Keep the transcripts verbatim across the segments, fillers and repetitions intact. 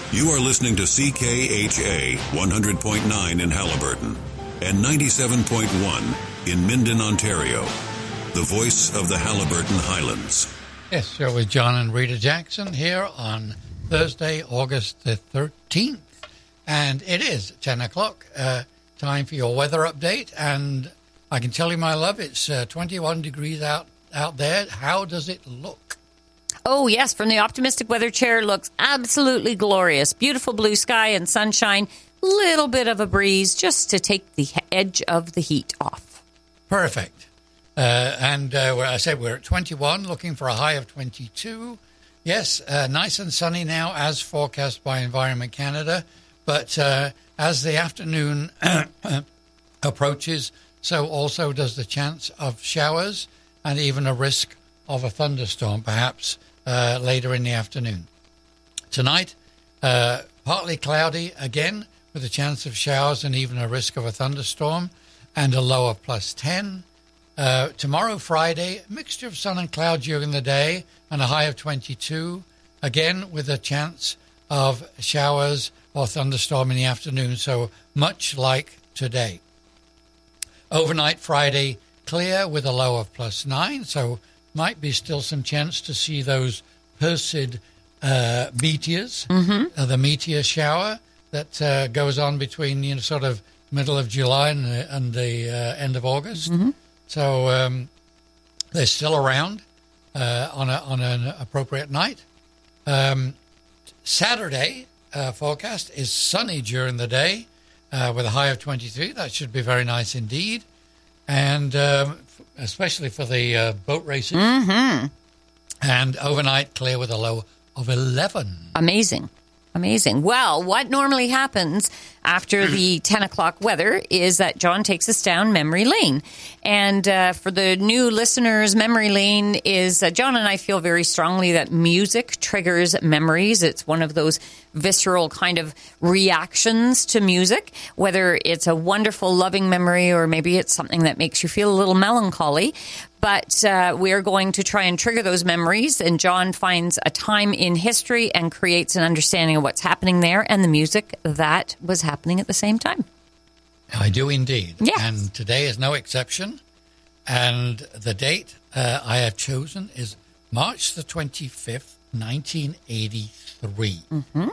You are listening to C K H A one hundred point nine in Halliburton and ninety-seven point one in Minden, Ontario, the voice of the Halliburton Highlands. Yes, so with John and Rita Jackson here on Thursday, August the thirteenth. And it is ten o'clock, uh, time for your weather update. And I can tell you, my love, it's uh, twenty-one degrees out, out there. How does it look? Oh, yes, from the optimistic weather chair, looks absolutely glorious. Beautiful blue sky and sunshine. Little bit of a breeze just to take the edge of the heat off. Perfect. Uh, and uh, where I said we're at twenty-one, looking for a high of twenty-two. Yes, uh, nice and sunny now as forecast by Environment Canada. But uh, as the afternoon approaches, so also does the chance of showers and even a risk of a thunderstorm, perhaps uh, later in the afternoon. Tonight, uh, partly cloudy again, with a chance of showers and even a risk of a thunderstorm, and a low of plus ten. Uh, tomorrow, Friday, a mixture of sun and cloud during the day, and a high of twenty-two, again with a chance of showers or thunderstorm in the afternoon, so much like today. Overnight, Friday, clear with a low of plus nine, so might be still some chance to see those Perseid uh, meteors, mm-hmm. uh, the meteor shower that uh, goes on between, you know, sort of middle of July and, uh, and the uh, end of August. Mm-hmm. So um, they're still around uh, on a, on an appropriate night. Um, Saturday uh, forecast is sunny during the day uh, with a high of twenty-three. That should be very nice indeed. And um, especially for the uh, boat races. Mm-hmm. And overnight, clear with a low of eleven. Amazing. Amazing. Well, what normally happens after the ten o'clock weather is that John takes us down memory lane. And uh, for the new listeners, memory lane is, uh, John and I feel very strongly that music triggers memories. It's one of those visceral kind of reactions to music, whether it's a wonderful, loving memory or maybe it's something that makes you feel a little melancholy. But uh, we're going to try and trigger those memories, and John finds a time in history and creates an understanding of what's happening there and the music that was happening at the same time. I do indeed. Yes. And today is no exception. And the date uh, I have chosen is March the twenty-fifth, nineteen eighty-three. Mm-hmm.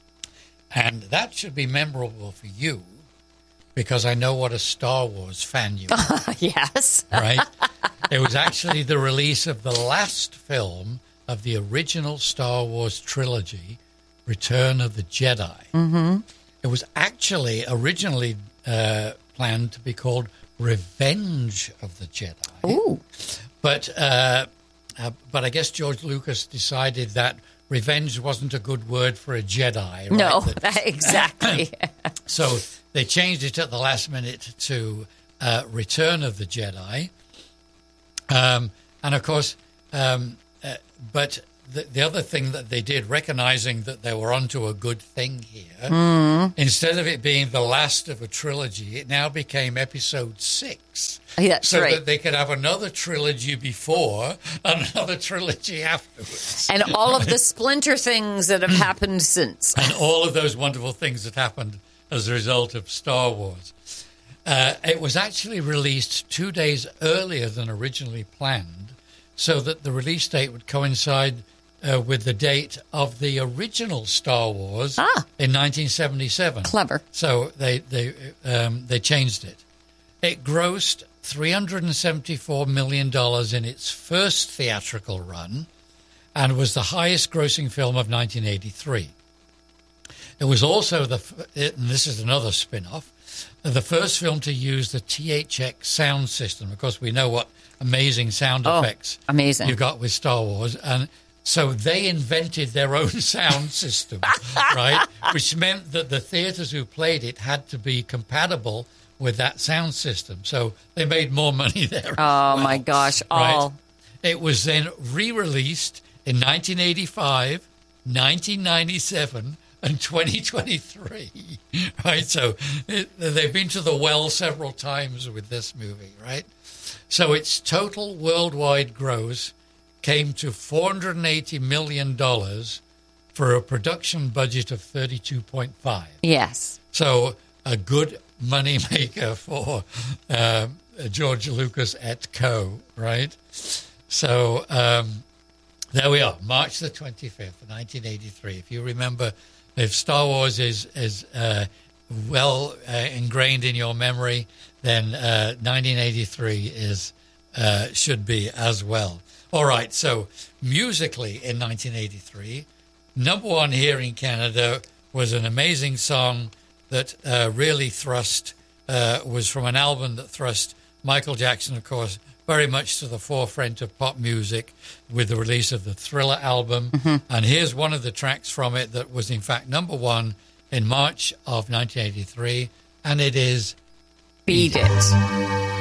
And that should be memorable for you because I know what a Star Wars fan you are. Yes. Right? It was actually the release of the last film of the original Star Wars trilogy, Return of the Jedi. Mm-hmm. It was actually originally uh, planned to be called Revenge of the Jedi. Ooh. But, uh, uh, but I guess George Lucas decided that revenge wasn't a good word for a Jedi. Right? No, that, exactly. So they changed it at the last minute to uh, Return of the Jedi. Um, and, of course, um, uh, but the, the other thing that they did, recognizing that they were onto a good thing here, mm. instead of it being the last of a trilogy, it now became episode six. Yeah, so right. that they could have another trilogy before and another trilogy afterwards. And all of the splinter things that have happened since. And all of those wonderful things that happened as a result of Star Wars. Uh, it was actually released two days earlier than originally planned, so that the release date would coincide uh, with the date of the original Star Wars ah. in nineteen seventy-seven. Clever. So they they um, they changed it. It grossed three hundred seventy-four million dollars in its first theatrical run, and was the highest-grossing film of nineteen eighty-three. It was also the, and this is another spin-off, the first film to use the T H X sound system. Of course, we know what amazing sound oh, effects amazing. you got with Star Wars. And so they invented their own sound system, right? Which meant that the theaters who played it had to be compatible with that sound system. So they made more money there. Oh, well, my gosh. right? All. It was then re-released in nineteen eighty-five, nineteen ninety-seven, and twenty twenty-three, right? So it, they've been to the well several times with this movie, right? So its total worldwide gross came to four hundred eighty million dollars for a production budget of thirty-two point five. Yes. So a good money maker for uh, George Lucas et co., right? So um, there we are, March the twenty-fifth, nineteen eighty-three. If you remember, if Star Wars is, is uh, well uh, ingrained in your memory, then uh, nineteen eighty-three is uh, should be as well. All right, so musically in nineteen eighty-three, number one here in Canada was an amazing song that uh, really thrust, uh, was from an album that thrust Michael Jackson, of course, very much to the forefront of pop music with the release of the Thriller album. Mm-hmm. And here's one of the tracks from it that was, in fact, number one in March of nineteen eighty-three, and it is Beat It.